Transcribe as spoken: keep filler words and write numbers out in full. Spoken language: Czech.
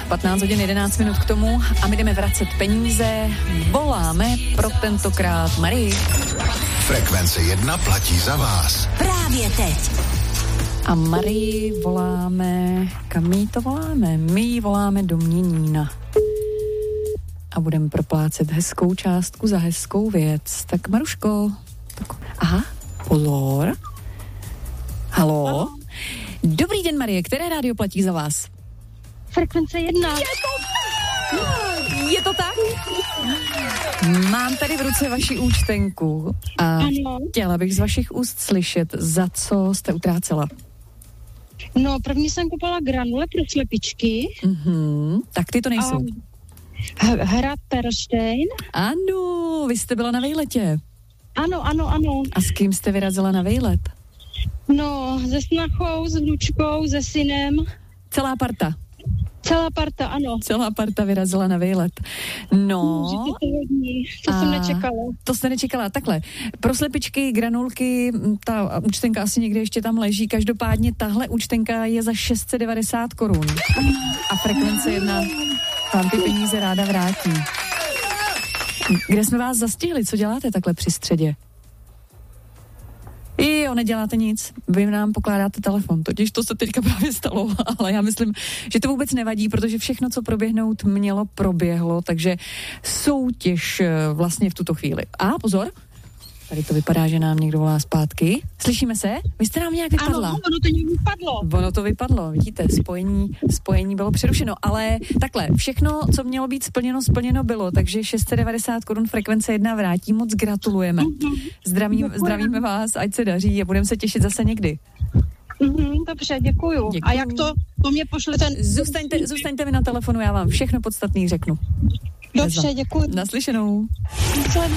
patnáct hodin jedenáct minut k tomu a my jdeme vracet peníze. Voláme pro tentokrát Marii. Frekvence jedna platí za vás. Právě teď. A Marii voláme, kam jí to voláme? My jí voláme do Měnína. A budeme proplácet hezkou částku za hezkou věc. Tak Maruško, tak, aha, pozor. Halo? Halo? Dobrý den, Marie, které rádio platí za vás? Frekvence jedna. Je to, je to tak? Mám tady v ruce vaši účtenku a ano. Chtěla bych z vašich úst slyšet, za co jste utrácela. No, první jsem kupovala granule pro slepičky. Mhm, tak ty to nejsou. H- Hrad Perštejn. Ano, vy jste byla na vejletě. Ano, ano, ano. A s kým jste vyrazila na vejlet? No, se snachou, s vnučkou, se synem. Celá parta. Celá parta, ano. Celá parta vyrazila na vejlet. No. To jsem nečekala. To jste nečekala. Takhle, pro slepičky, granulky, ta účtenka asi někde ještě tam leží. Každopádně tahle účtenka je za šest set devadesát korun. A Frekvence jedna vám ty peníze ráda vrátí. Kde jsme vás zastihli? Co děláte takhle při středě? Jo, neděláte nic, vy nám pokládáte telefon, totiž to se teďka právě stalo, ale já myslím, že to vůbec nevadí, protože všechno, co proběhnout mělo, proběhlo, takže soutěž vlastně v tuto chvíli. A pozor, tady to vypadá, že nám někdo volá zpátky. Slyšíme se? Vy jste nám nějak vypadla. Ano, ono to nějak vypadlo. Ono to vypadlo, vidíte, spojení, spojení bylo přerušeno, ale takhle, všechno, co mělo být splněno, splněno bylo, takže šest set devadesát korun Frekvence jedna vrátí, moc gratulujeme. Zdravím, zdravíme vás, ať se daří a budeme se těšit zase někdy. Mm-hmm, dobře, děkuju. děkuju. A jak to, to mě pošlete? Zůstaňte, zůstaňte mi na telefonu, já vám všechno podstatný řeknu. Dobře, děkuju. Naslyšenou. Naslyšenou.